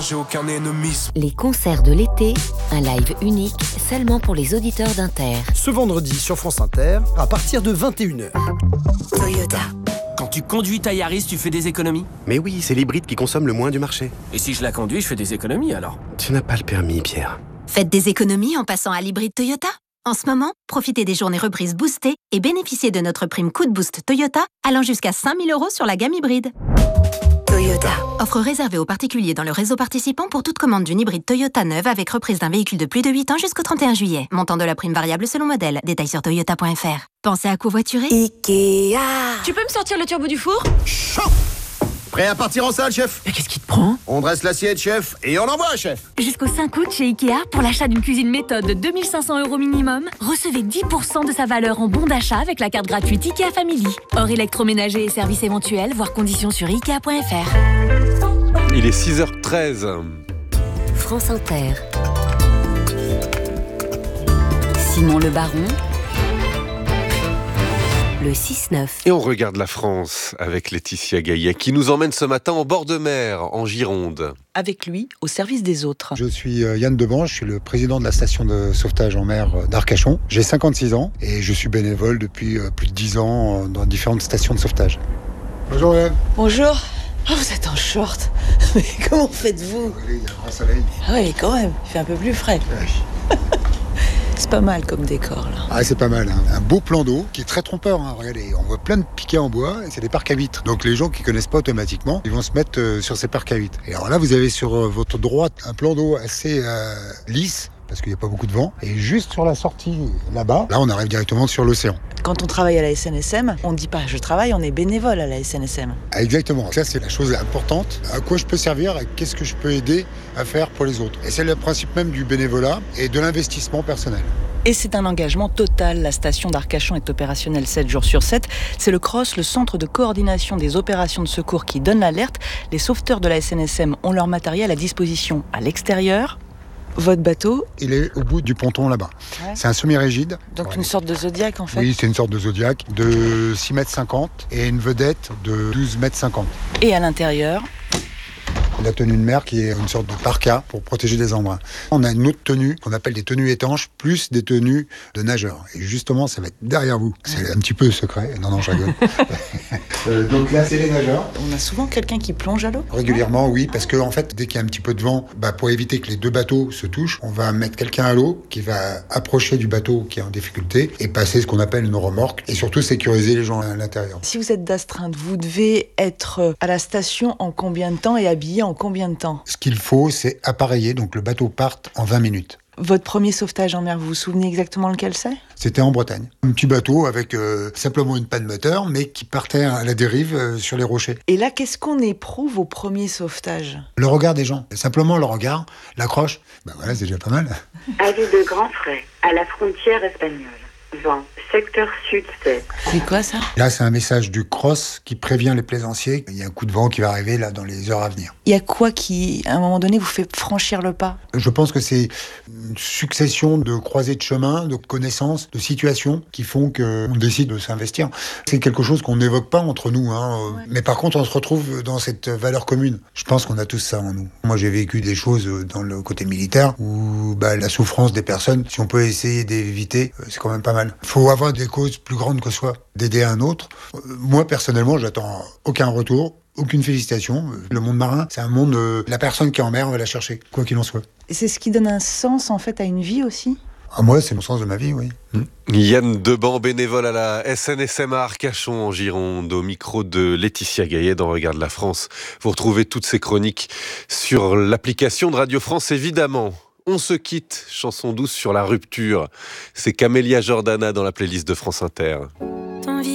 j'ai aucun ennemi. Les concerts de l'été, un live unique seulement pour les auditeurs d'Inter. Ce vendredi sur France Inter, à partir de 21h. Toyota. Quand tu conduis ta Yaris, tu fais des économies ? Mais oui, c'est l'hybride qui consomme le moins du marché. Et si je la conduis, je fais des économies alors ? Tu n'as pas le permis, Pierre. Faites des économies en passant à l'hybride Toyota. En ce moment, profitez des journées reprises boostées et bénéficiez de notre prime Coup de Boost Toyota allant jusqu'à 5 000 € sur la gamme hybride. Toyota. Offre réservée aux particuliers dans le réseau participant pour toute commande d'une hybride Toyota neuve avec reprise d'un véhicule de plus de 8 ans jusqu'au 31 juillet. Montant de la prime variable selon modèle. Détails sur toyota.fr. Pensez à covoiturer ? Ikea. Tu peux me sortir le turbo du four ? Chaud. Prêt à partir en salle, chef ? Mais qu'est-ce qui te prend ? On dresse l'assiette, chef, et on envoie, chef. Jusqu'au 5 août chez Ikea, pour l'achat d'une cuisine méthode de 2 500 € minimum, recevez 10% de sa valeur en bon d'achat avec la carte gratuite Ikea Family. Hors électroménager et services éventuels, voire conditions sur Ikea.fr. Il est 6h13. France Inter. Simon Le Baron. Le 6-9. Et on regarde la France avec Laetitia Gaillet qui nous emmène ce matin en bord de mer, en Gironde. Avec lui, au service des autres. Je suis Yann Deban, je suis le président de la station de sauvetage en mer d'Arcachon. J'ai 56 ans et je suis bénévole depuis plus de 10 ans dans différentes stations de sauvetage. Bonjour Yann. Bonjour. Oh, vous êtes en short. Mais comment faites-vous ? Il y a un grand soleil. Ah oui, quand même, il fait un peu plus frais. Ouais. C'est pas mal comme décor, là. Ah, c'est pas mal, hein. Un beau plan d'eau qui est très trompeur, hein. Regardez, on voit plein de piquets en bois et c'est des parcs à vitres. Donc les gens qui connaissent pas automatiquement, ils vont se mettre sur ces parcs à vitres. Et alors là, vous avez sur votre droite un plan d'eau assez lisse, parce qu'il n'y a pas beaucoup de vent. Et juste sur la sortie là-bas, là on arrive directement sur l'océan. Quand on travaille à la SNSM, on ne dit pas je travaille, on est bénévole à la SNSM. Ah, exactement, ça c'est la chose importante. À quoi je peux servir et qu'est-ce que je peux aider à faire pour les autres. Et c'est le principe même du bénévolat et de l'investissement personnel. Et c'est un engagement total. La station d'Arcachon est opérationnelle 7 jours sur 7. C'est le CROSS, le centre de coordination des opérations de secours, qui donne l'alerte. Les sauveteurs de la SNSM ont leur matériel à disposition à l'extérieur. Votre bateau ? Il est au bout du ponton là-bas. Ouais. C'est un semi-rigide. Donc une sorte de Zodiac en fait ? Oui, c'est une sorte de Zodiac de 6,50 m et une vedette de 12,50 m. Et à l'intérieur ? La tenue de mer qui est une sorte de parka pour protéger des embruns. On a une autre tenue qu'on appelle des tenues étanches plus des tenues de nageurs. Et justement, ça va être derrière vous. C'est un petit peu secret. Non, je rigole. Donc là, c'est les nageurs. On a souvent quelqu'un qui plonge à l'eau ? Régulièrement, oui, parce que en fait, dès qu'il y a un petit peu de vent, pour éviter que les deux bateaux se touchent, on va mettre quelqu'un à l'eau qui va approcher du bateau qui est en difficulté et passer ce qu'on appelle une remorque et surtout sécuriser les gens à l'intérieur. Si vous êtes d'astreinte, vous devez être à la station en combien de temps et habillé en combien de temps ? Ce qu'il faut, c'est appareiller, donc le bateau parte en 20 minutes. Votre premier sauvetage en mer, vous vous souvenez exactement lequel c'est ? C'était en Bretagne. Un petit bateau avec simplement une panne moteur, mais qui partait à la dérive sur les rochers. Et là, qu'est-ce qu'on éprouve au premier sauvetage ? Le regard des gens. Simplement le regard, l'accroche. Voilà, c'est déjà pas mal. Avis de Grand Frais, à la frontière espagnole. Vent, secteur sud-7. C'est quoi ça ? Là, c'est un message du CROSS qui prévient les plaisanciers. Il y a un coup de vent qui va arriver là dans les heures à venir. Il y a quoi qui, à un moment donné, vous fait franchir le pas ? Je pense que c'est une succession de croisées de chemins, de connaissances, de situations qui font qu'on décide de s'investir. C'est quelque chose qu'on n'évoque pas entre nous, hein. Ouais. Mais par contre, on se retrouve dans cette valeur commune. Je pense qu'on a tous ça en nous. Moi, j'ai vécu des choses dans le côté militaire où la souffrance des personnes, si on peut essayer d'éviter, c'est quand même pas mal. Il faut avoir des causes plus grandes que soi, d'aider un autre. Moi, personnellement, j'attends aucun retour, aucune félicitation. Le monde marin, c'est un monde, la personne qui est en mer, on va la chercher, quoi qu'il en soit. Et c'est ce qui donne un sens, en fait, à une vie aussi ? Moi, c'est le sens de ma vie, oui. Yann Deban, bénévole à la SNSM à Arcachon en Gironde, au micro de Laetitia Gaillet dans Regarde la France. Vous retrouvez toutes ces chroniques sur l'application de Radio France, évidemment. On se quitte, chanson douce sur la rupture. C'est Camélia Jordana dans la playlist de France Inter.